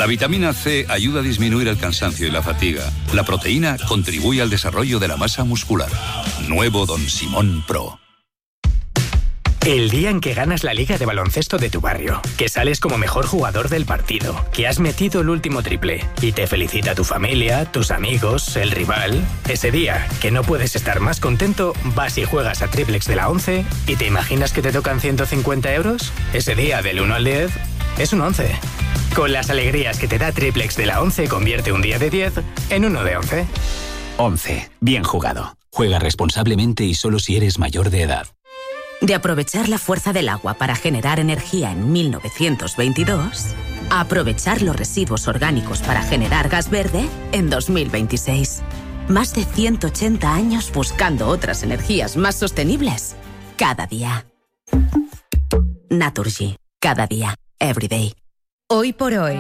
La vitamina C ayuda a disminuir el cansancio y la fatiga. La proteína contribuye al desarrollo de la masa muscular. Nuevo Don Simón Pro. El día en que ganas la liga de baloncesto de tu barrio, que sales como mejor jugador del partido, que has metido el último triple y te felicita tu familia, tus amigos, el rival. Ese día, que no puedes estar más contento, vas y juegas a Triplex de la 11 y te imaginas que te tocan 150 euros. Ese día, del 1 al 10, es un 11. Con las alegrías que te da Triplex de la 11, convierte un día de 10 en uno de 11. 11. Bien jugado. Juega responsablemente y solo si eres mayor de edad. De aprovechar la fuerza del agua para generar energía en 1922, a aprovechar los residuos orgánicos para generar gas verde en 2026. Más de 180 años buscando otras energías más sostenibles cada día. Naturgy. Cada día. Every day. Hoy por hoy.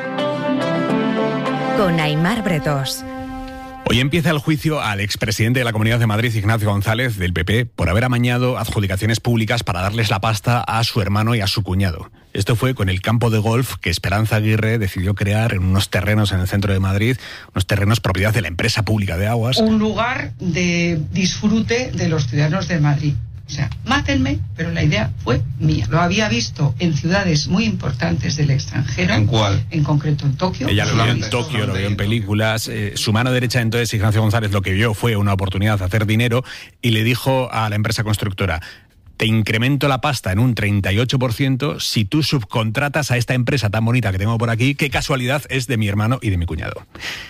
Con Aimar Bretós. Hoy empieza el juicio al expresidente de la Comunidad de Madrid, Ignacio González, del PP, por haber amañado adjudicaciones públicas para darles la pasta a su hermano y a su cuñado. Esto fue con el campo de golf que Esperanza Aguirre decidió crear en unos terrenos en el centro de Madrid, unos terrenos propiedad de la empresa pública de aguas. Un lugar de disfrute de los ciudadanos de Madrid. O sea, mátenme, pero la idea fue mía. Lo había visto en ciudades muy importantes del extranjero. ¿En cuál? En concreto en Tokio. Ella lo vio en Tokio, lo vio en películas. Su mano derecha, entonces, Ignacio González, lo que vio fue una oportunidad de hacer dinero y le dijo a la empresa constructora: te incremento la pasta en un 38% si tú subcontratas a esta empresa tan bonita que tengo por aquí, qué casualidad es de mi hermano y de mi cuñado.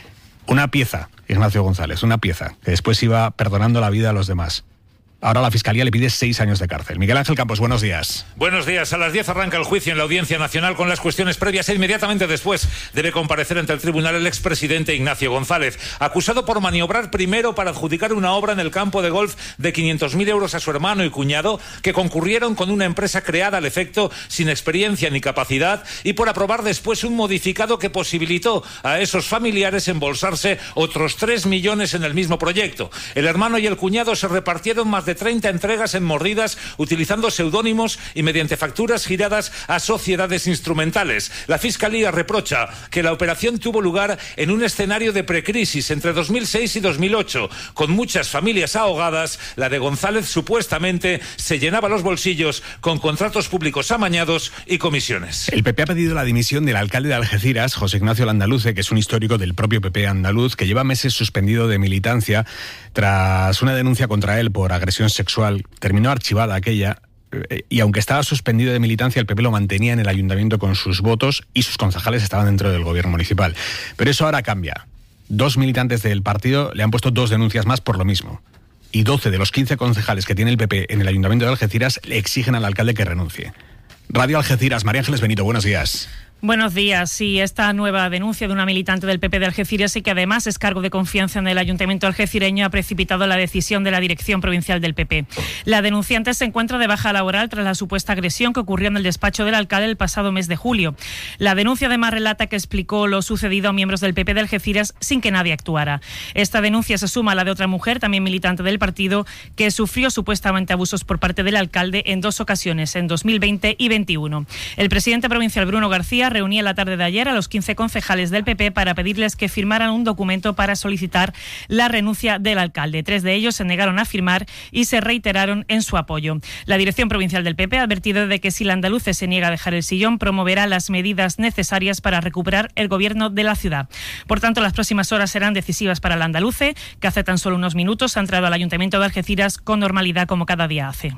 Una pieza, Ignacio González, una pieza, que después iba perdonando la vida a los demás. Ahora la Fiscalía le pide 6 años de cárcel. Miguel Ángel Campos, buenos días. Buenos días. A las 10 arranca el juicio en la Audiencia Nacional con las cuestiones previas e inmediatamente después debe comparecer ante el tribunal el expresidente Ignacio González, acusado por maniobrar primero para adjudicar una obra en el campo de golf de 500.000 euros a su hermano y cuñado, que concurrieron con una empresa creada al efecto sin experiencia ni capacidad, y por aprobar después un modificado que posibilitó a esos familiares embolsarse otros 3 millones en el mismo proyecto. El hermano y el cuñado se repartieron más de 30 entregas en mordidas utilizando seudónimos y mediante facturas giradas a sociedades instrumentales. La Fiscalía reprocha que la operación tuvo lugar en un escenario de precrisis entre 2006 y 2008, con muchas familias ahogadas. La de González supuestamente se llenaba los bolsillos con contratos públicos amañados y comisiones. El PP ha pedido la dimisión del alcalde de Algeciras, José Ignacio Landaluce, que es un histórico del propio PP andaluz, que lleva meses suspendido de militancia tras una denuncia contra él por agresión sexual. Terminó archivada aquella, y aunque estaba suspendido de militancia, el PP lo mantenía en el ayuntamiento con sus votos y sus concejales estaban dentro del gobierno municipal. Pero eso ahora cambia. 2 militantes del partido le han puesto 2 denuncias más por lo mismo. Y 12 de los 15 concejales que tiene el PP en el ayuntamiento de Algeciras le exigen al alcalde que renuncie. Radio Algeciras, María Ángeles Benito, buenos días. Buenos días. Sí, esta nueva denuncia de una militante del PP de Algeciras y que además es cargo de confianza en el ayuntamiento algecireño ha precipitado la decisión de la dirección provincial del PP. La denunciante se encuentra de baja laboral tras la supuesta agresión que ocurrió en el despacho del alcalde el pasado mes de julio. La denuncia además relata que explicó lo sucedido a miembros del PP de Algeciras sin que nadie actuara. Esta denuncia se suma a la de otra mujer, también militante del partido, que sufrió supuestamente abusos por parte del alcalde en 2 ocasiones, en 2020 y 2021. El presidente provincial Bruno García reunía la tarde de ayer a los 15 concejales del PP para pedirles que firmaran un documento para solicitar la renuncia del alcalde. 3 de ellos se negaron a firmar y se reiteraron en su apoyo. La dirección provincial del PP ha advertido de que si la andaluce se niega a dejar el sillón, promoverá las medidas necesarias para recuperar el gobierno de la ciudad. Por tanto, las próximas horas serán decisivas para la andaluce, que hace tan solo unos minutos ha entrado al ayuntamiento de Algeciras con normalidad como cada día hace.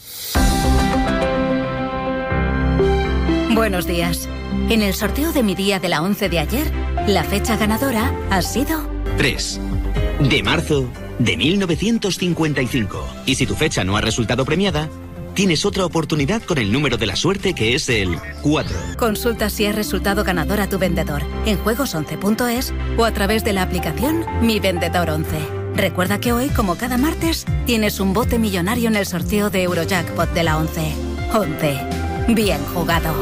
Buenos días. En el sorteo de mi día de la 11 de ayer, la fecha ganadora ha sido 3 de marzo de 1955. Y si tu fecha no ha resultado premiada, tienes otra oportunidad con el número de la suerte, que es el 4. Consulta si has resultado ganador a tu vendedor en juegos11.es o a través de la aplicación Mi Vendedor 11. Recuerda que hoy, como cada martes, tienes un bote millonario en el sorteo de Eurojackpot de la 11. 11. Bien jugado.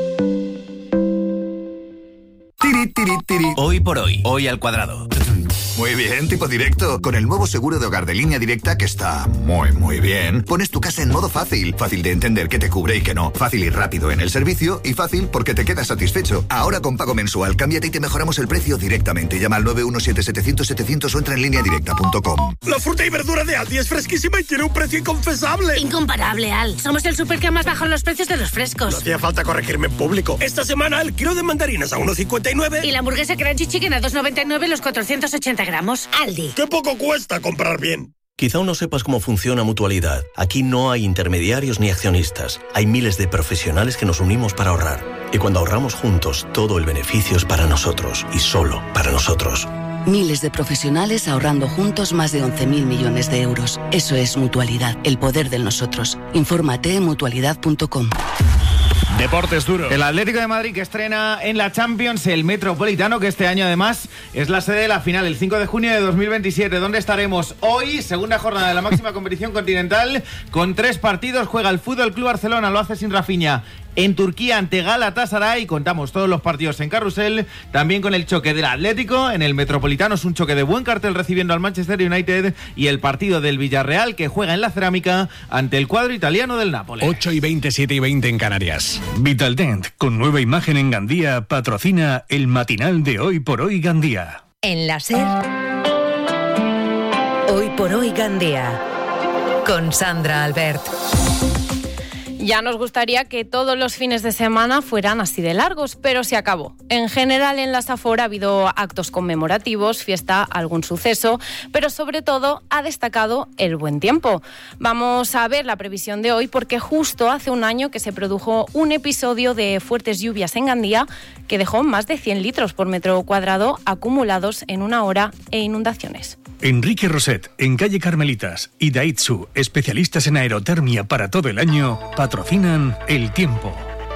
Hoy por hoy, hoy al cuadrado. Muy bien, tipo directo. Con el nuevo seguro de hogar de Línea Directa, que está muy bien, pones tu casa en modo fácil. Fácil de entender qué te cubre y qué no. Fácil y rápido en el servicio y fácil porque te quedas satisfecho. Ahora con pago mensual, cámbiate y te mejoramos el precio directamente. Llama al 917-700-700 o entra en lineadirecta.com. La fruta y verdura de Aldi es fresquísima y tiene un precio inconfesable. Incomparable, Al. Somos el súper que más bajan los precios de los frescos. No hacía falta corregirme en público. Esta semana el kilo de mandarinas a 1,59. Y la hamburguesa Crunchy Chicken a 2,99 los 480 gramos. Aldi. ¡Qué poco cuesta comprar bien! Quizá aún no sepas cómo funciona Mutualidad. Aquí no hay intermediarios ni accionistas. Hay miles de profesionales que nos unimos para ahorrar. Y cuando ahorramos juntos, todo el beneficio es para nosotros y solo para nosotros. Miles de profesionales ahorrando juntos más de 11.000 millones de euros. Eso es Mutualidad, el poder del nosotros. Infórmate en mutualidad.com. Deportes duros. El Atlético de Madrid que estrena en la Champions el Metropolitano, que este año además es la sede de la final, el 5 de junio de 2027. ¿Dónde estaremos hoy? Segunda jornada de la máxima competición continental, con 3 partidos. Juega el Fútbol Club Barcelona, lo hace sin Rafinha, en Turquía ante Galatasaray. Contamos todos los partidos en Carrusel, también con el choque del Atlético en el Metropolitano. Es un choque de buen cartel recibiendo al Manchester United, y el partido del Villarreal, que juega en la Cerámica ante el cuadro italiano del Nápoles. 8:20, 7:20 en Canarias. Vitaldent, con nueva imagen en Gandía, patrocina el matinal de Hoy por Hoy Gandía. En la SER, Hoy por Hoy Gandía, con Sandra Albert. Ya nos gustaría que todos los fines de semana fueran así de largos, pero se acabó. En general, en la Safor ha habido actos conmemorativos, fiesta, algún suceso, pero sobre todo ha destacado el buen tiempo. Vamos a ver la previsión de hoy, porque justo hace un año que se produjo un episodio de fuertes lluvias en Gandía que dejó más de 100 litros por metro cuadrado acumulados en una hora e inundaciones. Enrique Roset, en calle Carmelitas, y Daitsu, especialistas en aerotermia para todo el año, patrocinan el tiempo.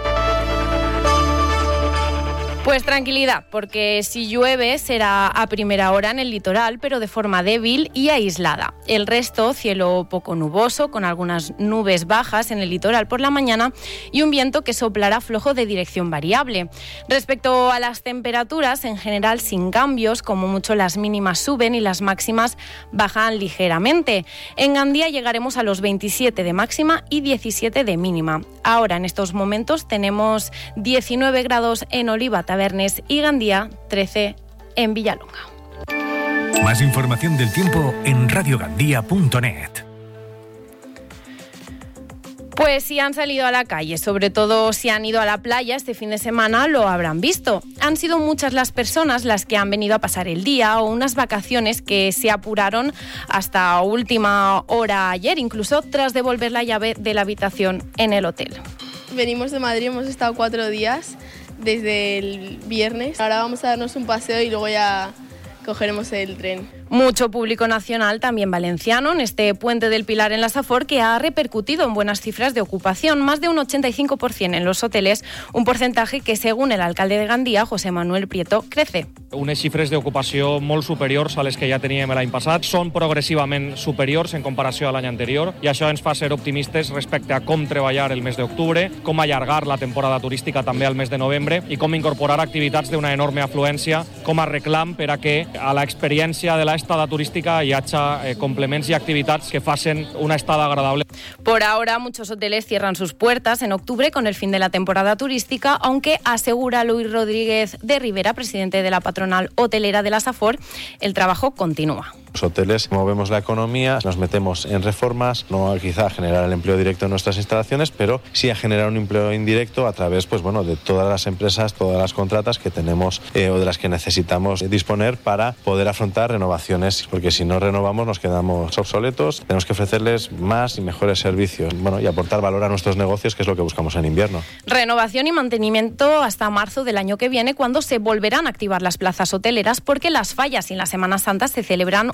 Pues tranquilidad, porque si llueve será a primera hora en el litoral, pero de forma débil y aislada. El resto, cielo poco nuboso, con algunas nubes bajas en el litoral por la mañana y un viento que soplará flojo de dirección variable. Respecto a las temperaturas, en general sin cambios, como mucho las mínimas suben y las máximas bajan ligeramente. En Gandía llegaremos a los 27 de máxima y 17 de mínima. Ahora, en estos momentos, tenemos 19 grados en Oliva, Tabernes y Gandía, 13 en Villalonga. Más información del tiempo en radiogandía.net. Pues si han salido a la calle, sobre todo si han ido a la playa este fin de semana, lo habrán visto. Han sido muchas las personas las que han venido a pasar el día o unas vacaciones que se apuraron hasta última hora ayer, incluso tras devolver la llave de la habitación en el hotel. Venimos de Madrid, hemos estado 4 días desde el viernes. Ahora vamos a darnos un paseo y luego ya cogeremos el tren. Mucho público nacional, también valenciano, en este Puente del Pilar en la Safor, que ha repercutido en buenas cifras de ocupación, más de un 85% en los hoteles, un porcentaje que, según el alcalde de Gandía, José Manuel Prieto, crece. Unes xifres d'ocupació molt superiors a les que ja teníem l'any passat. Són progressivament superiors en comparació a l'any anterior i això ens fa ser optimistes respecte a com treballar el mes d'octubre, com allargar la temporada turística també al mes de novembre i com incorporar activitats d'una enorme afluència com a reclam per a que a l'experiència de l'estada turística hi hagi complements i activitats que facin una estada agradable. Por ahora, muchos hoteles cierran sus puertas en octubre con el fin de la temporada turística, aunque asegura Luis Rodríguez de Rivera, presidente de la patronal hotelera de la Safor, el trabajo continúa. Los hoteles movemos la economía, nos metemos en reformas, no quizá a generar el empleo directo en nuestras instalaciones, pero sí a generar un empleo indirecto a través de todas las empresas, todas las contratas que tenemos o de las que necesitamos disponer para poder afrontar renovaciones, porque si no renovamos nos quedamos obsoletos, tenemos que ofrecerles más y mejores servicios y aportar valor a nuestros negocios, que es lo que buscamos en invierno. Renovación y mantenimiento hasta marzo del año que viene, cuando se volverán a activar las plazas hoteleras, porque las fallas y en la Semana Santa se celebran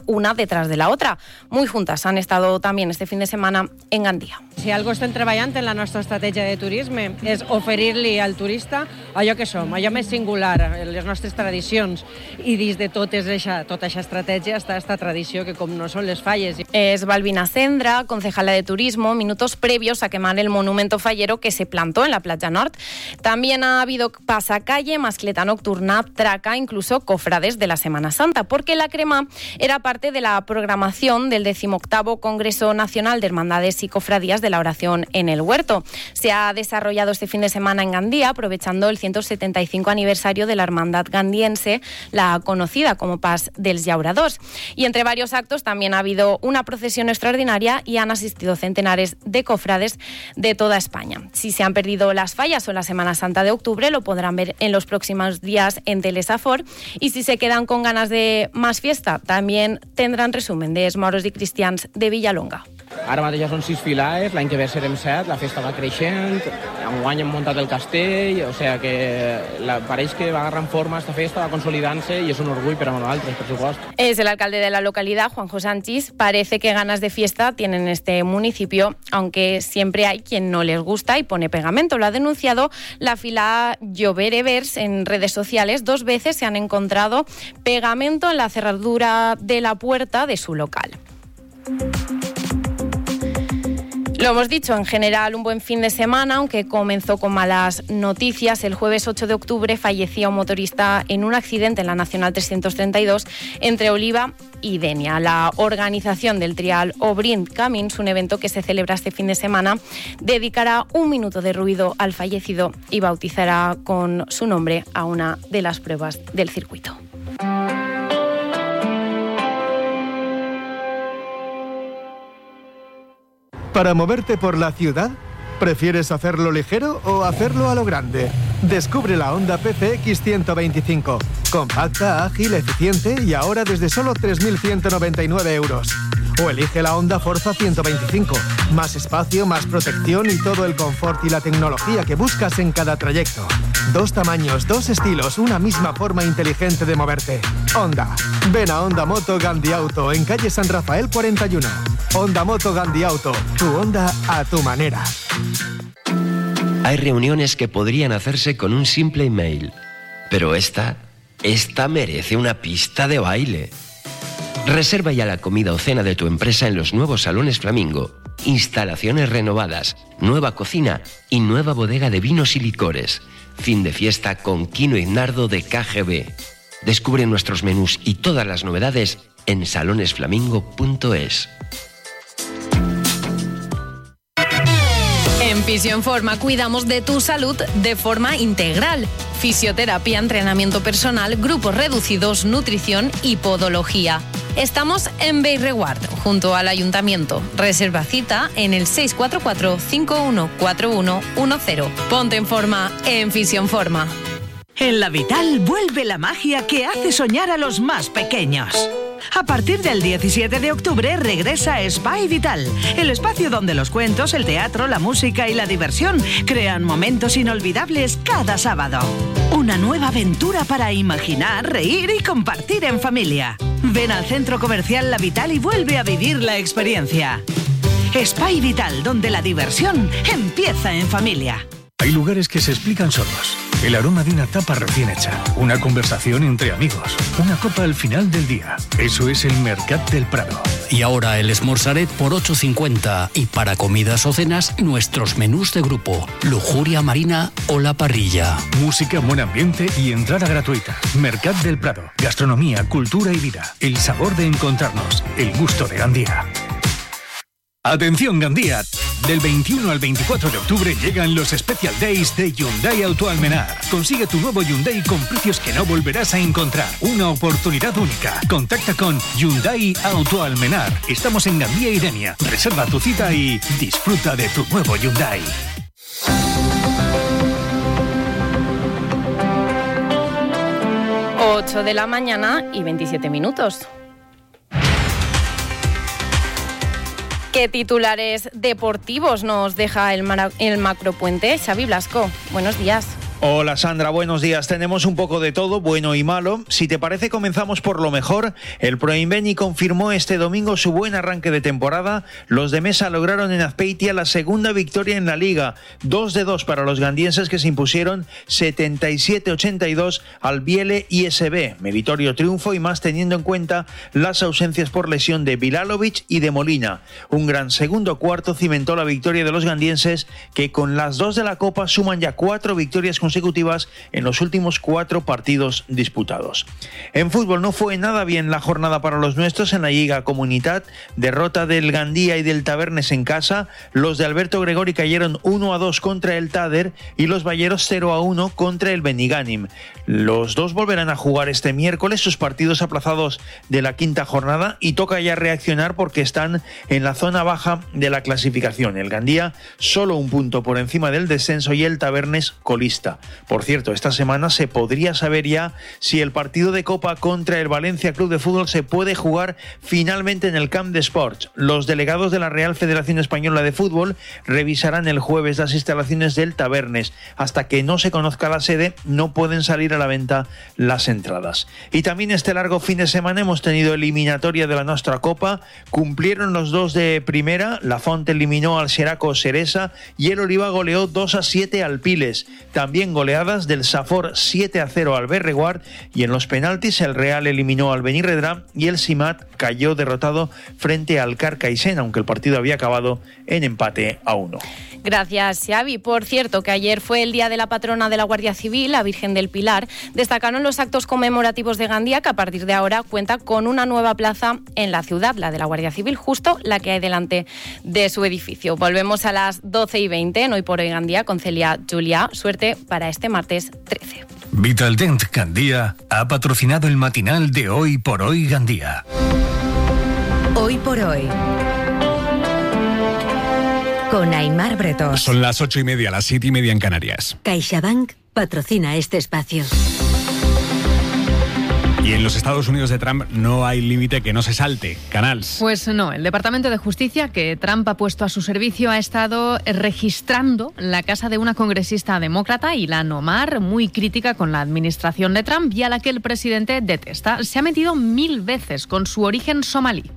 una detrás de la otra. Muy juntas han estado también este fin de setmana en Gandia. Si algo estem treballant en la nostra estratègia de turisme és oferir-li al turista allò que som, allò més singular, les nostres tradicions, i dins de tota aquesta estratègia està esta tradició que com no són les falles. Es Balbina Sendra, concejala de turismo, minutos previos a quemar el monumento fallero que se plantó en la Playa Nord. También ha habido pasacalle, mascleta nocturna, traca, incluso cofrades de la Semana Santa, porque la crema era parte de la programación del 18º Congreso Nacional de Hermandades y Cofradías de la Oración en el Huerto. Se ha desarrollado este fin de semana en Gandía, aprovechando el 175 aniversario de la hermandad gandiense, la conocida como Pas dels Llauradors. Y entre varios actos también ha habido una procesión extraordinaria y han asistido centenares de cofrades de toda España. Si se han perdido las fallas o la Semana Santa de octubre, lo podrán ver en los próximos días en Telesafor. Y si se quedan con ganas de más fiesta, también tendrán resumen de Moros i Cristians de Villalonga. Ara mateix ja són 6 filades, l'any que ve serem 7, la festa va creixent, enguany hem muntat el castell, o sea que pareix que va agarrant forma esta festa, va consolidant-se i és un orgull per a nosaltres, per supuesto. Es el alcalde de la localidad, Juanjo Sánchez. Parece que ganas de fiesta tienen este municipio, aunque siempre hay quien no les gusta y pone pegamento. Lo ha denunciado la fila Lloverevers en redes sociales. 2 veces se han encontrado pegamento en la cerradura de la puerta de su local. Lo hemos dicho, en general un buen fin de semana, aunque comenzó con malas noticias. El jueves 8 de octubre fallecía un motorista en un accidente en la Nacional 332 entre Oliva y Denia. La organización del Trial Obrint Camins, un evento que se celebra este fin de semana, dedicará 1 minuto de ruido al fallecido y bautizará con su nombre a una de las pruebas del circuito. ¿Para moverte por la ciudad? ¿Prefieres hacerlo ligero o hacerlo a lo grande? Descubre la Honda PCX 125. Compacta, ágil, eficiente y ahora desde solo 3.199 euros. O elige la Honda Forza 125. Más espacio, más protección y todo el confort y la tecnología que buscas en cada trayecto. 2 tamaños, 2 estilos, una misma forma inteligente de moverte. Honda. Ven a Honda Moto Gandhi Auto en calle San Rafael 41. Honda Moto Gandhi Auto. Tu Honda a tu manera. Hay reuniones que podrían hacerse con un simple email, pero esta merece una pista de baile. Reserva ya la comida o cena de tu empresa en los nuevos salones Flamingo. Instalaciones renovadas, nueva cocina y nueva bodega de vinos y licores. Fin de fiesta con Quino Ignardo de KGB. Descubre nuestros menús y todas las novedades en salonesflamingo.es. En Fisioenforma cuidamos de tu salud de forma integral. Fisioterapia, entrenamiento personal, grupos reducidos, nutrición y podología. Estamos en Bellreguard, junto al Ayuntamiento. Reserva cita en el 644-514110. Ponte en forma en Fisioenforma. En La Vital vuelve la magia que hace soñar a los más pequeños. A partir del 17 de octubre regresa Espai Vital, el espacio donde los cuentos, el teatro, la música y la diversión crean momentos inolvidables cada sábado. Una nueva aventura para imaginar, reír y compartir en familia. Ven al Centro Comercial La Vital y vuelve a vivir la experiencia. Espai Vital, donde la diversión empieza en familia. Hay lugares que se explican solos. El aroma de una tapa recién hecha, una conversación entre amigos, una copa al final del día. Eso es el Mercat del Prado. Y ahora el esmorzaret por 8,50 y para comidas o cenas nuestros menús de grupo, lujuria marina o la parrilla. Música, buen ambiente y entrada gratuita. Mercat del Prado. Gastronomía, cultura y vida. El sabor de encontrarnos. El gusto de Gandía. Atención Gandía, del 21 al 24 de octubre llegan los Special Days de Hyundai Auto Almenar. Consigue tu nuevo Hyundai con precios que no volverás a encontrar. Una oportunidad única. Contacta con Hyundai Auto Almenar. Estamos en Gandía y Denia. Reserva tu cita y disfruta de tu nuevo Hyundai. Ocho de la mañana y 27 minutos. ¿Qué titulares deportivos nos deja el macropuente? Xavi Blasco, buenos días. Hola Sandra, buenos días. Tenemos un poco de todo, bueno y malo. Si te parece, comenzamos por lo mejor. El Proinbeni confirmó este domingo su buen arranque de temporada. Los de Mesa lograron en Azpeitia la segunda victoria en la Liga. 2-2 para los gandienses, que se impusieron 77-82 al Biele ISB. Meritorio triunfo, y más teniendo en cuenta las ausencias por lesión de Bilalovic y de Molina. Un gran segundo cuarto cimentó la victoria de los gandienses, que con las 2 de la Copa suman ya 4 victorias consecutivas en los últimos 4 partidos disputados. En fútbol no fue nada bien la jornada para los nuestros en la Lliga Comunitat. Derrota del Gandía y del Tabernes en casa. Los de Alberto Gregori cayeron 1-2 contra el Tader y los valleros 0-1 contra el Beniganim. Los dos volverán a jugar este miércoles sus partidos aplazados de la quinta jornada, y toca ya reaccionar porque están en la zona baja de la clasificación. El Gandía solo un punto por encima del descenso y el Tabernes colista. Por cierto, esta semana se podría saber ya si el partido de Copa contra el Valencia Club de Fútbol se puede jugar finalmente en el Camp de Sports. Los delegados de la Real Federación Española de Fútbol revisarán el jueves las instalaciones del Tabernes. Hasta que no se conozca la sede, no pueden salir a la venta las entradas. Y también este largo fin de semana hemos tenido eliminatoria de la Nostra Copa. Cumplieron los dos de primera. La Font eliminó al Xeraco Seresa y el Oliva goleó 2-7 al Piles. También goleadas del Safor 7-0 al Berreguard, y en los penaltis el Real eliminó al Benirredrà y el Simat cayó derrotado frente al Carcaixent, aunque el partido había acabado en empate a 1. Gracias, Xavi. Por cierto, que ayer fue el día de la patrona de la Guardia Civil, la Virgen del Pilar. Destacaron los actos conmemorativos de Gandía, que a partir de ahora cuenta con una nueva plaza en la ciudad, la de la Guardia Civil, justo la que hay delante de su edificio. Volvemos a las 12:20 en Hoy por Hoy Gandía con Celia Juliá. Suerte para este martes 13. Vitaldent Gandía ha patrocinado el matinal de Hoy por Hoy Gandía. Hoy por Hoy, con Aimar Bretón. Son las 8:30, las 7:30 en Canarias. CaixaBank patrocina este espacio. Y en los Estados Unidos de Trump no hay límite que no se salte. Canals. Pues no, el Departamento de Justicia que Trump ha puesto a su servicio ha estado registrando la casa de una congresista demócrata, Ilhan Omar, muy crítica con la administración de Trump y a la que el presidente detesta. Se ha metido 1000 veces con su origen somalí.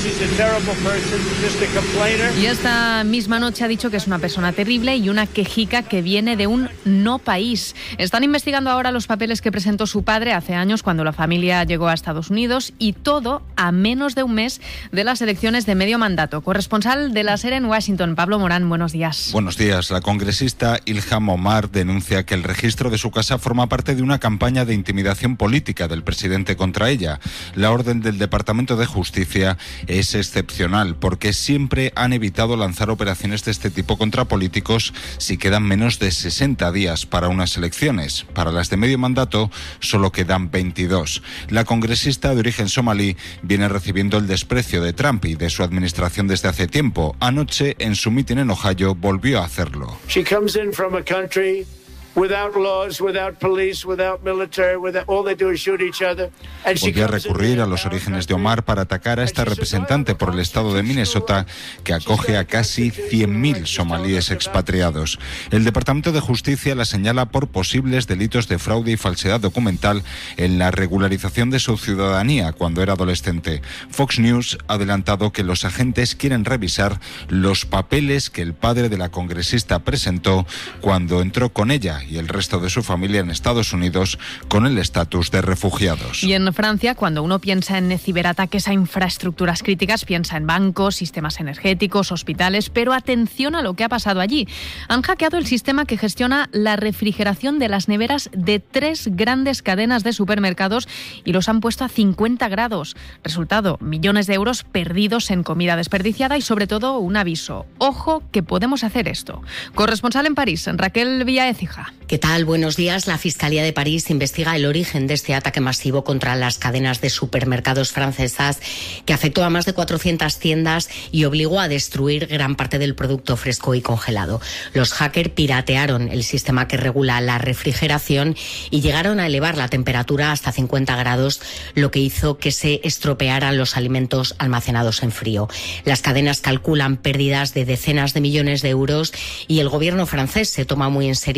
Y esta misma noche ha dicho que es una persona terrible y una quejica que viene de un no país. Están investigando ahora los papeles que presentó su padre hace años cuando la familia llegó a Estados Unidos, y todo a menos de un mes de las elecciones de medio mandato. Corresponsal de la SER en Washington, Pablo Morán, buenos días. Buenos días. La congresista Ilhan Omar denuncia que el registro de su casa forma parte de una campaña de intimidación política del presidente contra ella. La orden del Departamento de Justicia es excepcional porque siempre han evitado lanzar operaciones de este tipo contra políticos si quedan menos de 60 días para unas elecciones. Para las de medio mandato solo quedan 22. La congresista de origen somalí viene recibiendo el desprecio de Trump y de su administración desde hace tiempo. Anoche, en su mitin en Ohio, volvió a hacerlo. She comes in from a country without laws, without police, without military, all they do is shoot each other. Volvió a recurrir a los orígenes de Omar para atacar a esta representante por el estado de Minnesota, que acoge a casi 100.000 somalíes expatriados. El Departamento de Justicia la señala por posibles delitos de fraude y falsedad documental en la regularización de su ciudadanía cuando era adolescente. Fox News ha adelantado que los agentes quieren revisar los papeles que el padre de la congresista presentó cuando entró con ella y el resto de su familia en Estados Unidos con el estatus de refugiados. Y en Francia, cuando uno piensa en ciberataques a infraestructuras críticas, piensa en bancos, sistemas energéticos, hospitales, pero atención a lo que ha pasado allí. Han hackeado el sistema que gestiona la refrigeración de las neveras de 3 grandes cadenas de supermercados y los han puesto a 50 grados. Resultado, millones de euros perdidos en comida desperdiciada y sobre todo un aviso. Ojo que podemos hacer esto. Corresponsal en París, Raquel Villaécija. ¿Qué tal? Buenos días. La Fiscalía de París investiga el origen de este ataque masivo contra las cadenas de supermercados francesas que afectó a más de 400 tiendas y obligó a destruir gran parte del producto fresco y congelado. Los hackers piratearon el sistema que regula la refrigeración y llegaron a elevar la temperatura hasta 50 grados, lo que hizo que se estropearan los alimentos almacenados en frío. Las cadenas calculan pérdidas de decenas de millones de euros y el gobierno francés se toma muy en serio este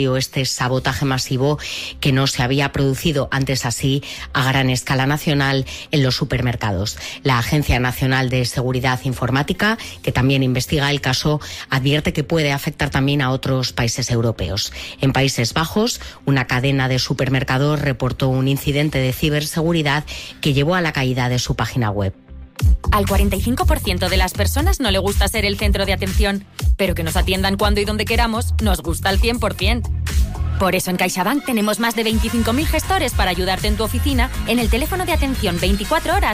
de sabotaje masivo que no se había producido antes así a gran escala nacional en los supermercados. La Agencia Nacional de Seguridad Informática, que también investiga el caso, advierte que puede afectar también a otros países europeos. En Países Bajos, una cadena de supermercados reportó un incidente de ciberseguridad que llevó a la caída de su página web. Al 45% de las personas no le gusta ser el centro de atención, pero que nos atiendan cuando y donde queramos nos gusta al 100%. Por eso en CaixaBank tenemos más de 25.000 gestores para ayudarte en tu oficina, en el teléfono de atención 24 horas